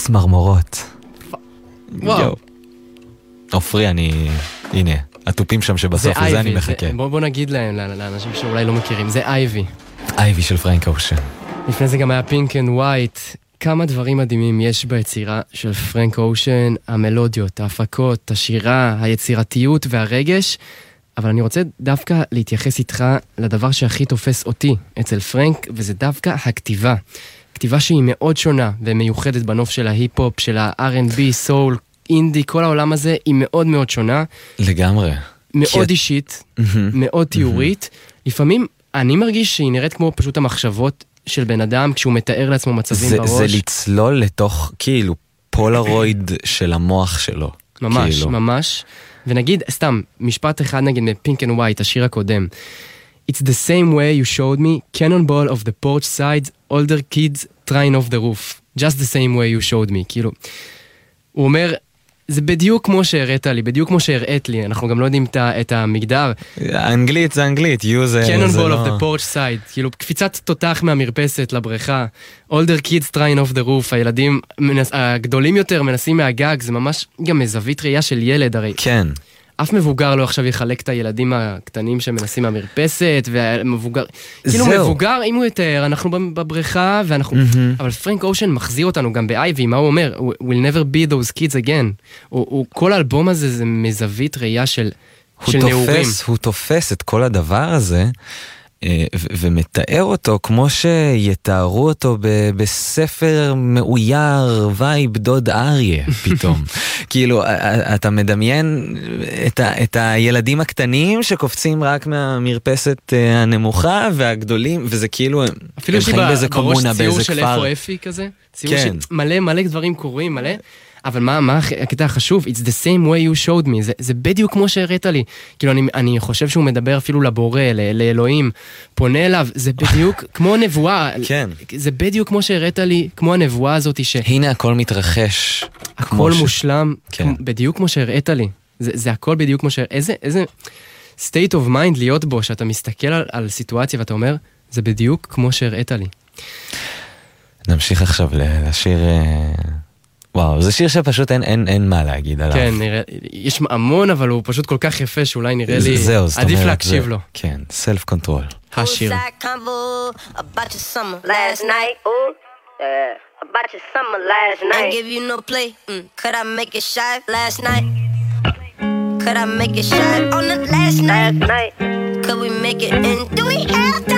צמרמורות. וואו. עופרי, הנה, הטופים שם שבסוף, לזה אני מחכה. בוא נגיד להם, לאנשים שאולי לא מכירים, זה אייבי. אייבי של פרנק אושן. לפני זה גם היה פינק אנד ווייט. כמה דברים מדהימים יש ביצירה של פרנק אושן, המלודיות, ההפקות, השירה, היצירתיות והרגש, אבל אני רוצה דווקא להתייחס איתך לדבר שהכי תופס אותי אצל פרנק, וזה דווקא הכתיבה. כתיבה שהיא מאוד שונה ומיוחדת בנוף של ההיפ-הופ, של ה-R&B, סול, אינדי, כל העולם הזה היא מאוד מאוד שונה. לגמרי. מאוד אישית, מאוד תיאורית. לפעמים אני מרגיש שהיא נראית כמו פשוט המחשבות של בן אדם כשהוא מתאר לעצמו מצבים בראש. זה לצלול לתוך כאילו פולרויד של המוח שלו. ממש, ממש. ונגיד, סתם, משפט אחד נגיד מפינק אנד ווייט, השיר הקודם. It's the same way you showed me, cannonball of the porch side, older kids trying off the roof. Just the same way you showed me. כאילו, הוא אומר, זה בדיוק כמו שהראית לי, בדיוק כמו שהראית לי, אנחנו גם לא יודעים את המגדר. האנגלית זה אנגלית, cannonball of the porch side, כאילו, קפיצת תותח מהמרפסת לבריכה, older kids trying off the roof, הילדים הגדולים יותר מנסים מהגג, זה ממש גם מזווית ראייה של ילד הרי. כן. אף מבוגר לא עכשיו יחלק את הילדים הקטנים שמנסים מהמרפסת, ומבוגר, כאילו מבוגר, אם הוא יותר, אנחנו בבריכה, ואנחנו, אבל פרנק אושן מחזיר אותנו גם באייבי, מה הוא אומר? We'll never be those kids again. כל האלבום הזה זה מזווית ראייה של נעורים. הוא תופס את כל הדבר הזה, ומתאר אותו כמו שיתארו אותו בספר מאויר וייב דוד אריה פתאום. כאילו, אתה מדמיין את הילדים הקטנים שקופצים רק מהמרפסת הנמוכה, והגדולים, וזה כאילו, הם חיים באיזה קומונה, באיזה כפר. ציור של איפה אפי כזה? ציור שמלא דברים קורים, מלא. אבל מה הקטע החשוב? It's the same way you showed me. זה בדיוק כמו שהראית לי. כאילו, אני חושב שהוא מדבר אפילו לבורא, לאלוהים, פונה אליו, זה בדיוק כמו נבואה. כן. זה בדיוק כמו שהראית לי, כמו הנבואה הזאת הנה הכל מתרחש. הכל מושלם, בדיוק כמו שהראית לי. זה הכל בדיוק כמו איזה state of mind להיות בו, שאתה מסתכל על סיטואציה ואתה אומר, זה בדיוק כמו שהראית לי. נמשיך עכשיו לשיר... וואו, זה שיר שפשוט אין מה להגיד עליו. כן, יש המון, אבל הוא פשוט כל כך יפה שאולי נראה לי... זהו, עדיף להקשיב לו. כן, סלף קונטרול. השיר. About your summer last night. About your summer last night. I give you no play. Could I make it shy last night? Could I make it shy on the last night? Could we make it in? Do we have to?